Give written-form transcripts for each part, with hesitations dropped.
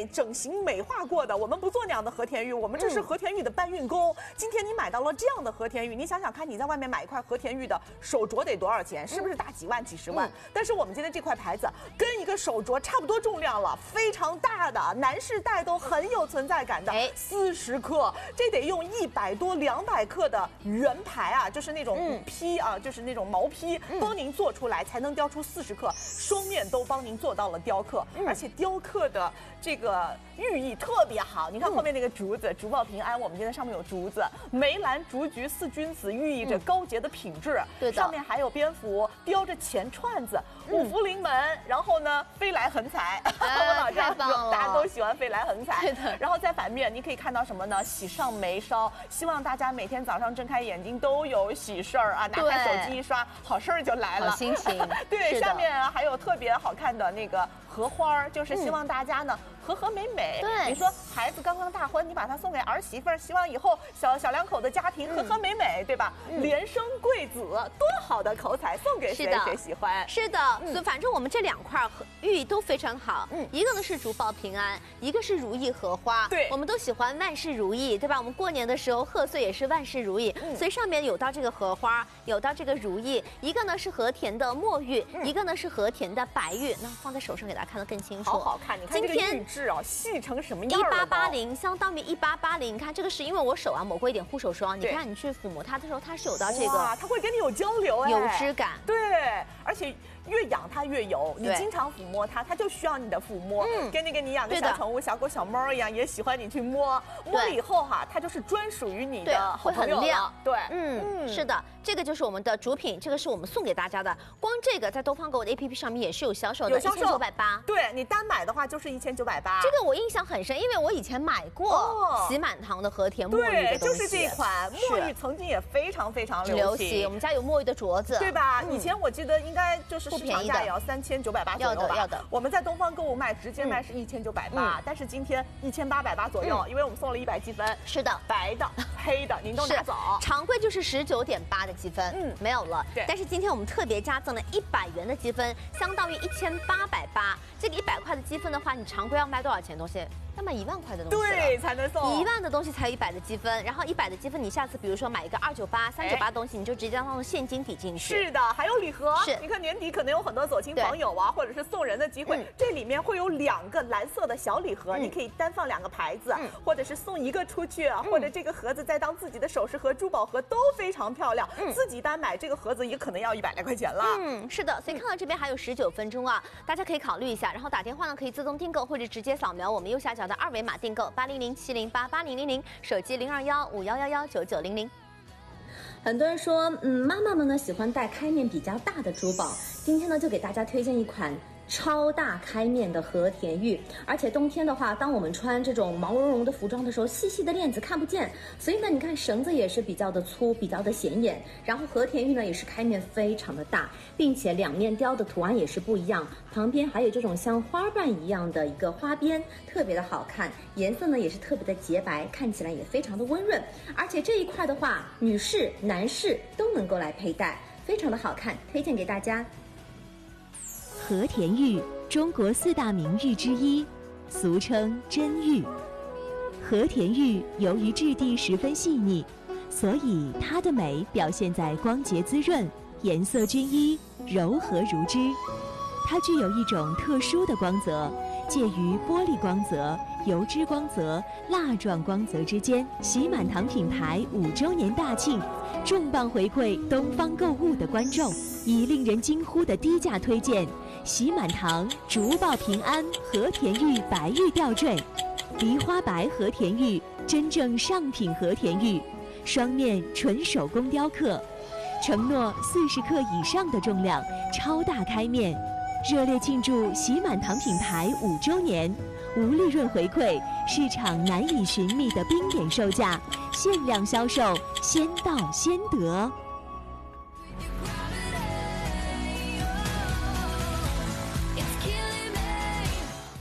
整形美化过的，我们不做那样的和田玉，我们这是和田玉的搬运工。今天你买到了这样的和田玉，你想想看，你在外面买一块和田玉的手镯得多少钱？是不是大几万、几十万？但是我们今天这块牌子跟一个手镯差不多重量了，非常大的，男士戴都很有存在感的，40克，这得用100多、200克的原牌啊，就是那种坯啊，就是那种毛坯，帮您做出来才能雕出40克，双面都帮您做到了雕刻，而且雕刻的这个寓意特别好。你看后面那个竹子，竹报平安，我们今天上面有竹子，梅兰竹菊4君子，寓意着高洁的品质。对的，上面还有蝙蝠，雕着钱串子，5福临门，然后呢，飞来横财。我老这样说，大家都喜欢飞来横财。对的。然后在反面，你可以看到什么呢？喜上眉梢，希望大家每天早上睁开眼睛都有喜事儿啊！拿开手机一刷，好事儿就来了，好心情。对，下面还有特别好看的那个荷花，就是希望大家呢和和美美。对，你说孩子刚刚大婚，你把它送给儿媳妇儿，希望以后小两口的家庭和和美美，对吧？连生贵子，多好的口彩，送给谁谁喜欢。 是的，所以反正我们这2块寓意都非常好。一个呢是竹报平安，一个是如意荷花。对，我们都喜欢万事如意，对吧？我们过年的时候贺岁也是万事如意，所以上面有到这个荷花，有到这个如意，一个呢是和田的墨玉，一个呢是和田的白玉。那放在手上给大家看得更清楚， 好好看。你看这个玉质啊，细成什么样 ？1880相当于1880。你看这个是因为我手啊抹过一点护手霜，你看你去抚摸它的时候，它是有到这个， 它会跟你有交流， 油脂感。 对，而且越养它越油，你经常抚摸它，它就需要你的抚摸，跟那个你养的小宠物小狗小猫一样，也喜欢你去摸。摸了以后哈，它就是专属于你的好朋友了。对， 是的，这个就是我们的主品，这个是我们送给大家的。光这个在东方购物的 APP 上面也是有销售的，1980。 对，你单买的话就是1980。 这个我印象很深，因为我以前买过喜满堂的和田墨玉的东西。 对，就是这款墨玉，曾经也非常非常流行。 我们家有墨玉的镯子， 对吧？以前我记得应该就是市场价也要3980左右吧。 要的。 我们在东方购物卖，直接卖是1980，但是今天1880左右，因为我们送了100积分。 是的， 白的、黑的，您都拿走。 常规就是19.8的积分，没有了。对。但是今天我们特别加赠了100元的积分，相当于1880。这个100块的积分的话，你常规要卖多少钱的东西？要买1万块的东西， 对，才能送 1万的东西才有100的积分，然后100的积分，你下次比如说买一个298、398的东西，你就直接放现金抵进去。 是的，还有礼盒。是，你看年底可能有很多走亲访友啊，或者是送人的机会，这里面会有2个蓝色的小礼盒，你可以单放2个牌子，或者是送1个出去，或者这个盒子再当自己的首饰盒、珠宝盒都非常漂亮。自己单买这个盒子也可能要100来块钱了。 是的，所以看到这边还有19分钟啊，大家可以考虑一下，然后打电话呢可以自动订购，或者直接扫描我们右下角的2维码订购800-708-8000，手机021-5111-9900。 很多人说，妈妈们呢喜欢戴开面比较大的珠宝，今天呢就给大家推荐一款超大开面的和田玉，而且冬天的话，当我们穿这种毛茸茸的服装的时候，细细的链子看不见，所以呢，你看绳子也是比较的粗，比较的显眼。然后和田玉呢也是开面非常的大，并且2面雕的图案也是不一样，旁边还有这种像花瓣一样的一个花边，特别的好看，颜色呢也是特别的洁白，看起来也非常的温润。而且这一块的话，女士、男士都能够来佩戴，非常的好看，推荐给大家。 和田玉，中国4大名玉之一，俗称真玉。和田玉由于质地十分细腻，所以它的美表现在光洁滋润、颜色均一、柔和如织。它具有一种特殊的光泽，介于玻璃光泽、油脂光泽、蜡状光泽之间。喜满堂品牌5周年大庆，重磅回馈东方购物的观众，以令人惊呼的低价推荐喜满堂竹报平安和田玉白玉吊坠，梨花白和田玉，真正上品和田玉，双面纯手工雕刻，承诺40克以上的重量，超大开面。热烈庆祝喜满堂品牌5周年，无利润回馈，市场难以寻觅的冰点售价，限量销售，先到先得。 好，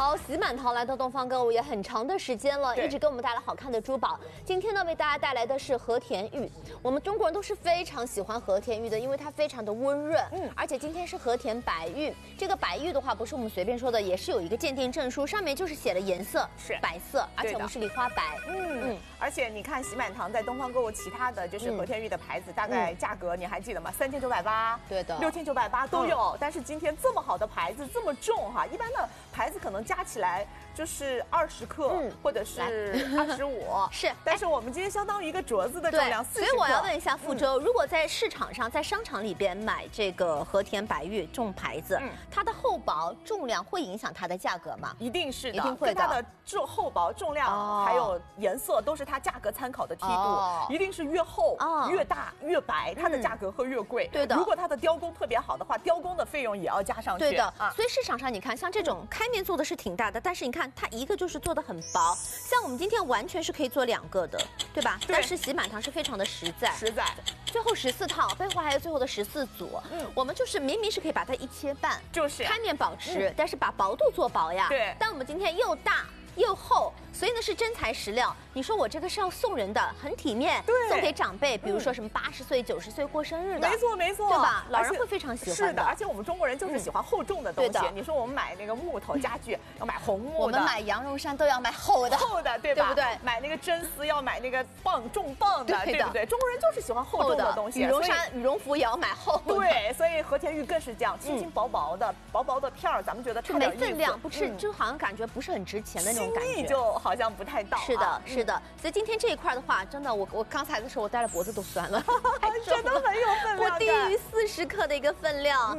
好，喜满堂来到东方购物也很长的时间了，一直给我们带来好看的珠宝。今天呢，为大家带来的是和田玉。我们中国人都是非常喜欢和田玉的，因为它非常的温润。而且今天是和田白玉，这个白玉的话不是我们随便说的，也是有一个鉴定证书，上面就是写了颜色是白色，而且我们是梨花白。 而且你看喜满堂在东方购物其他的就是和田玉的牌子，大概价格你还记得吗？3980， 对的 ，6980都有。但是今天这么好的牌子这么重哈，一般的牌子可能加起来就是20克，或者是25， 是。 但是我们今天相当于一个镯子的重量40克。 所以我要问一下傅周，如果在市场上、在商场里边买这个和田白玉重牌子，它的厚薄重量会影响它的价格吗？ 一定是的， 一定会的。 它的厚薄重量还有颜色都是它价格参考的梯度，一定是越厚、越大、越白，它的价格会越贵。 对的。 如果它的雕工特别好的话，雕工的费用也要加上去。 对的。所以市场上你看，像这种开面做的是挺大的，但是你看它一个就是做的很薄，像我们今天完全是可以做2个的，对吧？但是喜满堂是非常的实在。最后14套，背后还有最后的14组。我们就是明明是可以把它一切半， 就是开面保持，但是把薄度做薄呀。 对。 但我们今天又大又厚，所以呢是真材实料。你说我这个是要送人的，很体面，送给长辈，比如说什么80岁、90岁过生日的， 没错， 对吧？老人会非常喜欢的。 是的，而且我们中国人就是喜欢厚重的东西。你说我们买那个木头家具要买红木的， 我们买羊绒衫都要买厚的， 对吧？ 对不对？ 买那个真丝要买那个重磅的，对不对？中国人就是喜欢厚重的东西。 羽绒衫、羽绒服也要买厚的。 对，所以和田玉更是这样，轻轻薄薄的片儿，咱们觉得差点意思， 没分量，不是就好像感觉不是很值钱的那种感觉， 就好像不太到。 是的。所以今天这一块的话，真的，我刚才的时候我戴了脖子都酸了， 真的很有分量， 不低于40克的一个分量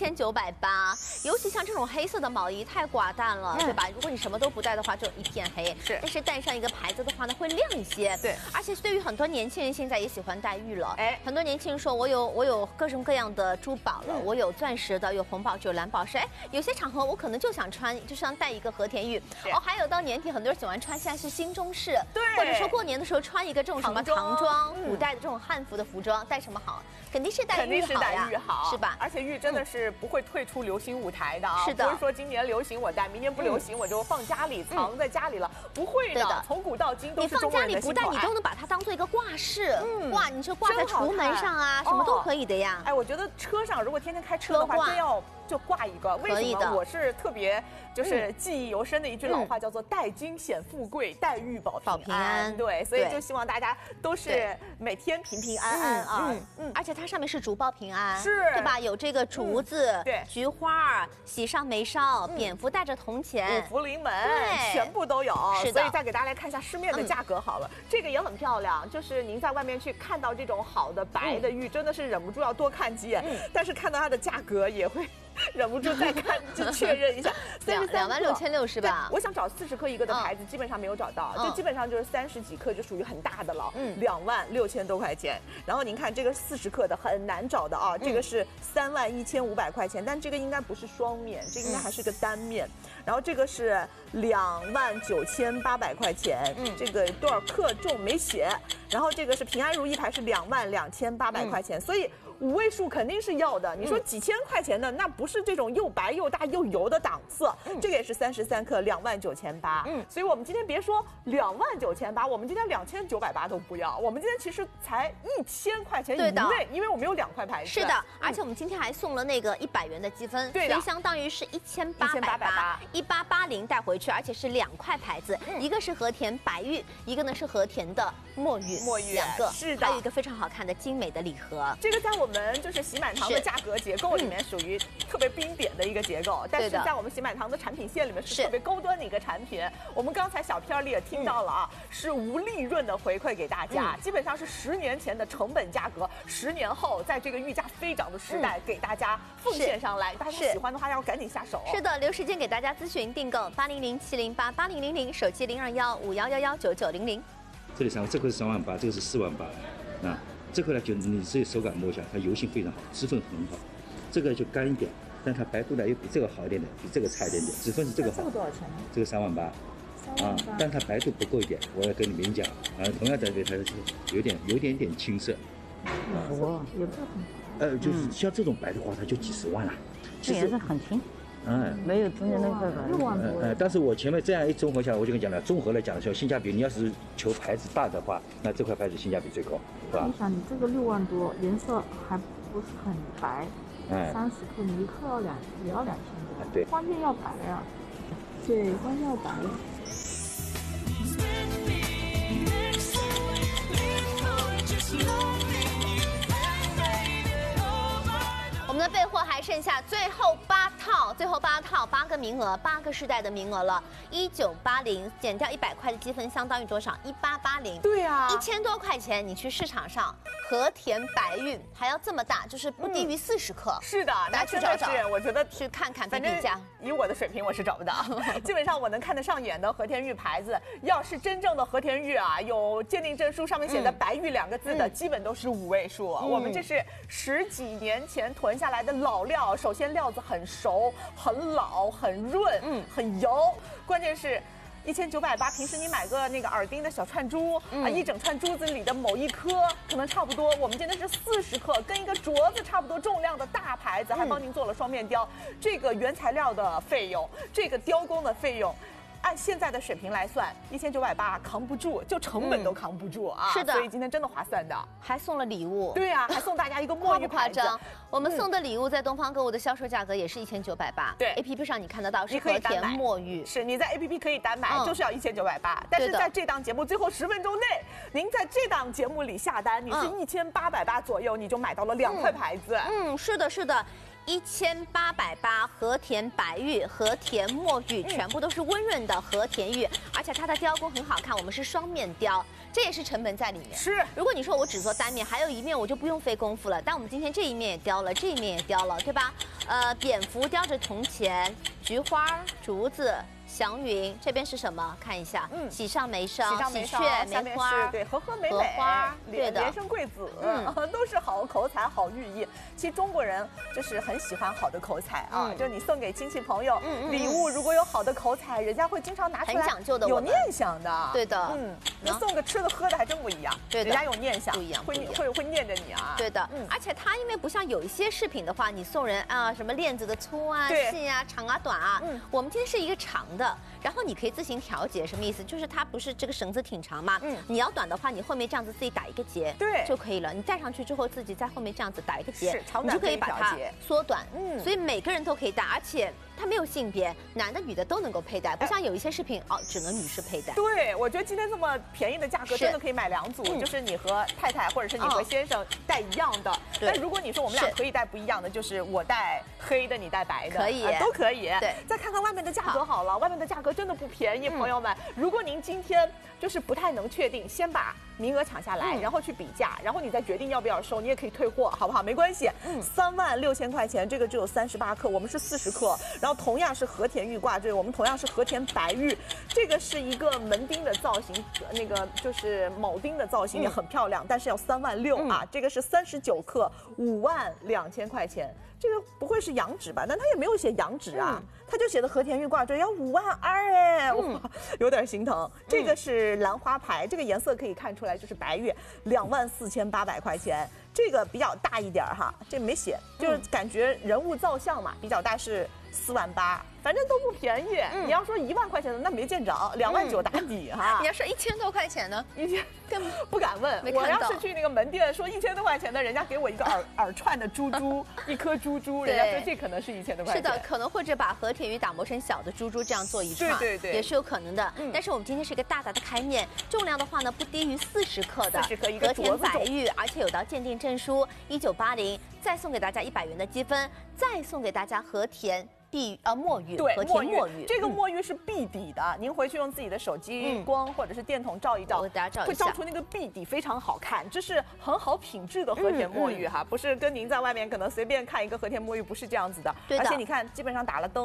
，1980。尤其像这种黑色的毛衣太寡淡了，对吧？如果你什么都不戴的话，就一片黑。 是， 但是戴上一个牌子的话呢，会亮一些。 对， 而且对于很多年轻人现在也喜欢戴玉了。很多年轻人说我有各种各样的珠宝了，我有钻石的，有红宝石，有蓝宝石。有些场合我可能就想戴一个和田玉。还有到年底很多人喜欢穿，现在是新中式， 对， 或者说过年的时候穿一个这种什么唐装，古代的这种汉服的服装，戴什么好？肯定是戴玉好，是吧？ 而且玉真的是不会退出流行舞台的啊， 是的， 不是说今年流行我戴，明年不流行我就放家里藏在家里了，不会的，从古到今都是中国人的心头爱。 你放家里不戴，你都能把它当做一个挂饰，哇，你就挂在橱门上啊，什么都可以的呀。 我觉得车上如果天天开车的话，真要就挂一个。为什么？我是特别就是记忆犹深的一句老话，叫做戴金显富贵，戴玉保平安。对，所以就希望大家都是每天平平安安啊。 而且它上面是竹报平安， 对吧？有这个竹子，菊花，喜上眉梢，蝙蝠带着铜钱， 五福临门，全部都有。 是的。 所以再给大家来看一下市面的价格好了，这个也很漂亮。就是您在外面去看到这种好的白的玉，真的是忍不住要多看几眼。但是看到它的价格也会忍不住再看，就确认一下。 26600是吧？ 我想找40克一个的牌子，基本上没有找到，就基本上就是30几克，就属于很大的了。26000多块钱。然后您看这个40克的很难找的啊，这个是31500块钱，但这个应该不是双面，这个应该还是个单面。然后这个是29800块钱，这个多少克重没写。然后这个是平安如意牌是22800块钱，所以5位数肯定是要的。你说几千块钱的，那不是这种又白又大又油的档次。这个也是33克，29800。所以我们今天别说29800，我们今天2980都不要。我们今天其实才1000块钱以内，因为我们有2块牌子。 是的，而且我们今天还送了那个100元的积分，所以相当于是1880带回去，而且是2块牌子，一个是和田白玉，一个呢是和田的墨玉，2个， 是的， 还有一个非常好看的精美的礼盒。 这个在我们就是喜满堂的价格结构里面属于特别经典的一个结构，但是在我们喜满堂的产品线里面是特别高端的一个产品。我们刚才小片里也听到了啊，是无利润的回馈给大家，基本上是10年前的成本价格，10年后在这个玉价飞涨的时代给大家奉献上来，大家喜欢的话要赶紧下手。 是的，留时间给大家咨询订购80070880000，手机02151119900。 这里这个是3万8，这个是4万8啊。这个呢，就你自己手感摸一下，它油性非常好，脂分很好。这个就干一点，但它白度呢又比这个好一点点，比这个差一点点，脂分是这个好。 这个多少钱呢？ 这个3万8。啊，但它白度不够一点，我要跟你明讲啊。同样的，它是有点青涩。 有这种？ 就是像这种白的话，它就几10万了。 这颜色很轻。 没有中间那块6万多。 但是我前面这样一综合下来，我就跟你讲了，综合来讲的时候，性价比，你要是求牌子大的话，那这块牌子性价比最高，是吧？ 你想，你这个6万多，颜色还不是很白，30克你一克也要2000多， 对， 关键要白啊，对，关键要白。 我们的备货还剩下最后8套，8个名额，8个世代的名额了。1980减掉100块的积分，相当于多少？1880。 对呀 ，1000多块钱，你去市场上和田白玉还要这么大，就是不低于40克。 是的， 大家去找找。 我觉得去看看比比价。 以我的水平，我是找不到。基本上我能看得上眼的和田玉牌子，要是真正的和田玉啊，有鉴定证书上面写的白玉2个字的，基本都是5位数。我们这是10几年前囤下来的老料，首先料子很熟、很老、很润、很油，关键是1980，平时你买个那个耳钉的小串珠啊，一整串珠子里的某一颗可能差不多，我们今天是40克，跟一个镯子差不多重量的大牌子，还帮您做了双面雕，这个原材料的费用，这个雕工的费用。按现在的水平来算，1980扛不住，就成本都扛不住啊！ 是的， 所以今天真的划算的， 还送了礼物。 对呀，还送大家一个墨玉牌子。 夸张，我们送的礼物在东方购物的销售价格也是1980。 对 ，APP 上你看得到是和田墨玉。 是你在 APP 可以单买，就是要1980。但是在这档节目最后10分钟内，您在这档节目里下单，你是1880左右，你就买到了2块牌子。 是的，是的。1880和田白玉、和田墨玉，全部都是温润的和田玉，而且它的雕工很好看，我们是双面雕，这也是成本在里面。 是， 如果你说我只做单面，还有一面我就不用费功夫了，但我们今天这一面也雕了，这一面也雕了，对吧？蝙蝠雕着铜钱、菊花、竹子。祥云这边是什么？看一下，喜上眉梢，喜鹊梅花， 对，和美美， 对的， 连生贵子，都是好口彩、好寓意。其实中国人就是很喜欢好的口彩啊，就你送给亲戚朋友礼物，如果有好的口彩，人家会经常拿出来， 很讲究的， 有念想的， 对的， 那送个吃的喝的还真不一样， 对的， 人家有念想， 不一样， 会念着你啊， 对的，而且它因为不像有一些饰品的话，你送人啊什么链子的粗啊、细啊、长啊、短啊，我们今天是一个长的。然后你可以自行调节，什么意思？就是它不是这个绳子挺长吗？你要短的话，你后面这样子自己打一个结， 对， 就可以了。你戴上去之后，自己在后面这样子打一个结， 你就可以把它缩短。所以每个人都可以戴，而且它没有性别，男的女的都能够佩戴，不像有一些饰品只能女士佩戴。 对，我觉得今天这么便宜的价格，真的可以买2组，就是你和太太或者是你和先生戴一样的。但如果你说我们俩可以戴不一样的，就是我戴黑的，你戴白的， 可以， 都可以。 对， 再看看外面的价格好了，外面的价格真的不便宜，朋友们。如果您今天就是不太能确定，先把名额抢下来，然后去比价，然后你再决定要不要收，你也可以退货，好不好？没关系。36000块钱，这个只有38克，我们是40克，然后同样是和田玉挂坠，我们同样是和田白玉，这个是一个门钉的造型，那个就是铆钉的造型也很漂亮，但是要36000啊，这个是39克，52000块钱。这个不会是羊脂吧？但它也没有写羊脂啊，它就写的和田玉挂坠要52000哎，有点心疼。这个是兰花牌，这个颜色可以看出来就是白玉，24800块钱。这个比较大一点哈，这没写，就是感觉人物造像嘛，比较大是48000，反正都不便宜。你要说1万块钱的那没见着，29000打底哈。 你要说1000多块钱呢 ？1000更不敢问。我要是去那个门店说1000多块钱的，人家给我一个耳串的珠珠，一颗珠珠，人家说这可能是1000多块钱。 是的，可能或者把和田玉打磨成小的珠珠，这样做一串， 对， 也是有可能的。但是我们今天是一个大的开面，重量的话呢不低于40克的和田白玉，而且有到鉴定证书1980，再送给大家100元的积分，再送给大家和田墨玉， 对， 和田墨玉， 这个墨玉是壁底的，您回去用自己的手机光或者是电筒照一照，会照出那个壁底非常好看，这是很好品质的和田墨玉哈，不是跟您在外面可能随便看一个和田墨玉不是这样子的，而且你看基本上打了灯。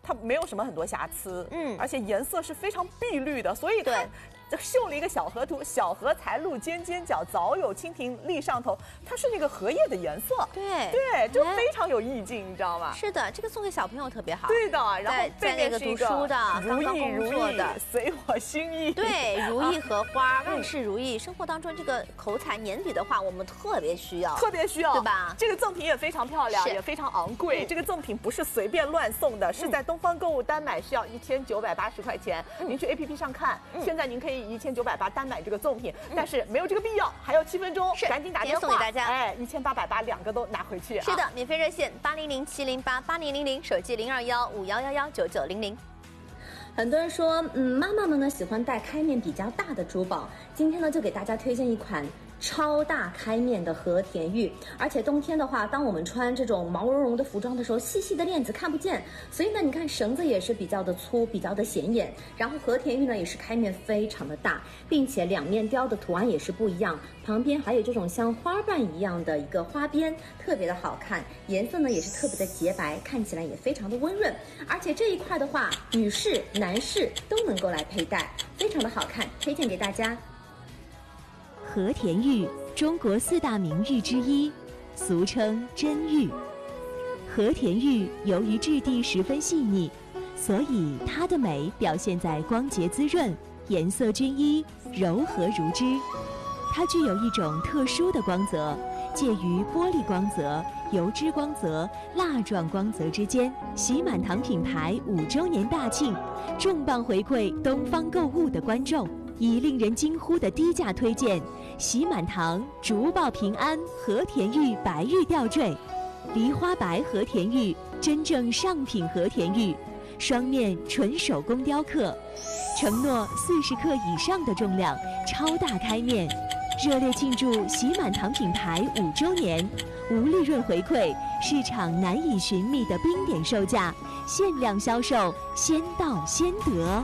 它没有什么很多瑕疵，而且颜色是非常碧绿的，所以它绣了一个小河图，小荷才露尖尖角，早有蜻蜓立上头，它是那个荷叶的颜色，对，就非常有意境，你知道吗？ 是的，这个送给小朋友特别好。 对的，然后在那个读书的， 如意如意的，随我心意。 对，如意荷花，万事如意。生活当中这个口彩，年底的话，我们特别需要，对吧？ 这个赠品也非常漂亮，也非常昂贵。这个赠品不是随便乱送的，是在东方购物单买需要1980块钱。您去 APP 上看，现在您可以1980单买这个赠品，但是没有这个必要，还有7分钟，赶紧打电话送给大家。 哎，1880两个都拿回去。 是的，免费热线800-708-8000，手机021-5111-9900。 很多人说，妈妈们呢喜欢戴开面比较大的珠宝，今天呢就给大家推荐一款超大开面的和田玉，而且冬天的话，当我们穿这种毛茸茸的服装的时候，细细的链子看不见，所以呢，你看绳子也是比较的粗，比较的显眼。然后和田玉呢也是开面非常的大，并且两面雕的图案也是不一样，旁边还有这种像花瓣一样的一个花边，特别的好看。颜色呢也是特别的洁白，看起来也非常的温润。而且这一块的话，女士、男士都能够来佩戴，非常的好看，推荐给大家。 和田玉，中国4大名玉之一，俗称真玉。和田玉由于质地十分细腻，所以它的美表现在光洁滋润、颜色均一、柔和如织。它具有一种特殊的光泽，介于玻璃光泽、油脂光泽、蜡状光泽之间。喜满堂品牌5周年大庆，重磅回馈东方购物的观众，以令人惊呼的低价推荐喜满堂竹报平安和田玉白玉吊坠，梨花白和田玉，真正上品和田玉，双面纯手工雕刻，承诺40克以上的重量，超大开面。热烈庆祝喜满堂品牌5周年，无利润回馈，市场难以寻觅的冰点售价，限量销售，先到先得。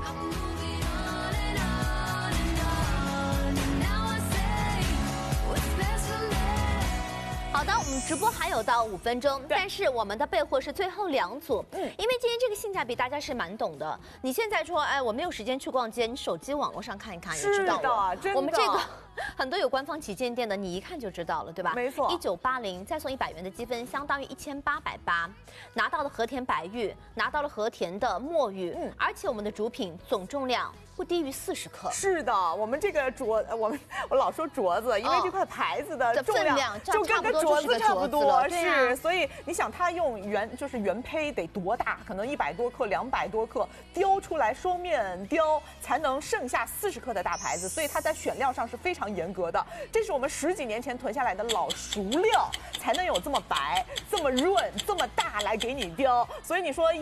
好的，我们直播还有到5分钟，但是我们的备货是最后2组。因为今天这个性价比大家是蛮懂的。你现在说，哎，我没有时间去逛街，你手机网络上看一看也知道了。 真的， 我们这个很多有官方旗舰店的，你一看就知道了，对吧？ 没错 ，1980再送100元的积分，相当于1880，拿到了和田白玉，拿到了和田的墨玉，而且我们的主品总重量不低于40克。 是的，我们这个我老说镯子，因为这块牌子的重量就跟个镯子差不多，是，所以你想它用原胚得多大？可能100多克、200多克雕出来，双面雕才能剩下40克的大牌子，所以它在选料上是非常严格的。这是我们10几年前囤下来的老熟料，才能有这么白、这么润、这么大来给你雕。所以你说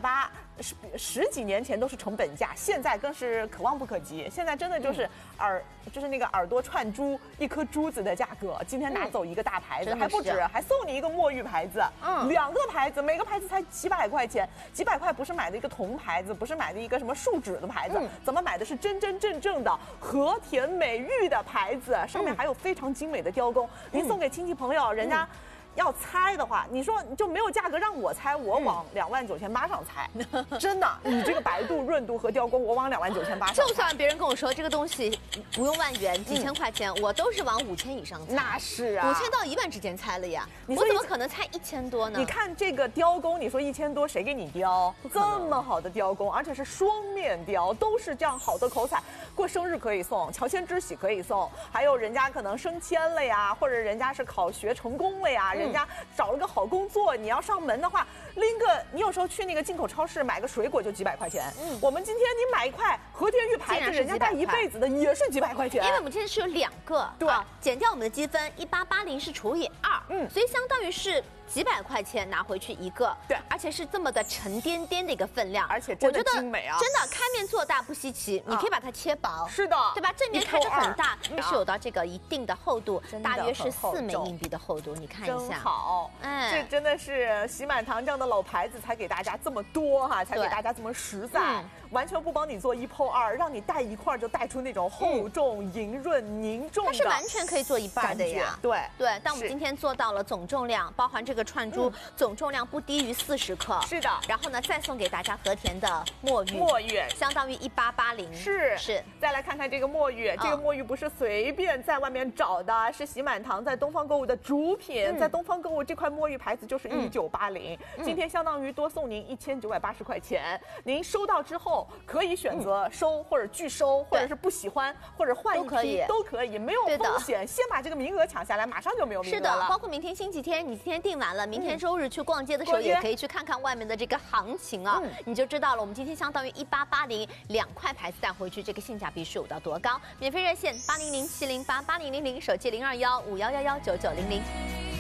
1980。10几年前都是成本价，现在更是可望不可及。现在真的就是那个耳朵串珠1颗珠子的价格。今天拿走一个大牌子，还不止，还送你一个墨玉牌子，2个牌子，每个牌子才几百块钱，几百块不是买的一个铜牌子，不是买的一个什么树脂的牌子，怎么买的是真真正正的和田美玉的牌子，上面还有非常精美的雕工。您送给亲戚朋友，人家。要猜的话，你说你就没有价格让我猜，我往29800上猜，真的，你这个白度、润度和雕工，我往29800上猜。 就算别人跟我说这个东西不用万元，几千块钱，我都是往5000以上猜。 那是啊 ，5000到1万之间猜了呀。我怎么可能猜1000多呢？ 你看这个雕工，你说1000多，谁给你雕？这么好的雕工，而且是双面雕，都是这样好的口彩。过生日可以送，乔迁之喜可以送，还有人家可能升迁了呀，或者人家是考学成功了呀。人家找了个好工作，你要上门的话，拎个你有时候去那个进口超市买个水果就几百块钱。我们今天你买一块和田玉牌子，人家戴一辈子的也是几百块钱。 因为我们今天是有2个， 对， 减掉我们的积分1880是除以2，所以相当于是几百块钱拿回去一个， 对， 而且是这么的沉甸甸的一个分量， 而且真的精美啊！ 真的开面做大不稀奇，你可以把它切薄， 是的， 对吧？正面看着很大，但是有到这个一定的厚度，大约是4枚硬币的厚度，你看一下， 真好，这真的是喜满堂这样的老牌子才给大家这么多哈，才给大家这么实在，完全不帮你做1剖2，让你戴一块就戴出那种厚重、莹润、凝重的， 它是完全可以做一半的呀， 对， 但我们今天做到了总重量，包含这个。 个串珠，总重量不低于40克。 是的。 然后呢，再送给大家和田的墨玉，相当于1880。是。 再来看看这个墨玉，这个墨玉不是随便在外面找的，是喜满堂在东方购物的主品，在东方购物这块墨玉牌子就是1980，今天相当于多送您1980块钱。您收到之后可以选择收或者拒收，或者是不喜欢或者换一批都可以，没有风险。先把这个名额抢下来，马上就没有名额了。 是的，包括明天星期天，你今天订完了，明天周日去逛街的时候也可以去看看外面的这个行情啊，你就知道了。我们今天相当于1880，2块牌子带回去，这个性价比是有到多高？免费热线80070088000，手机02151119900。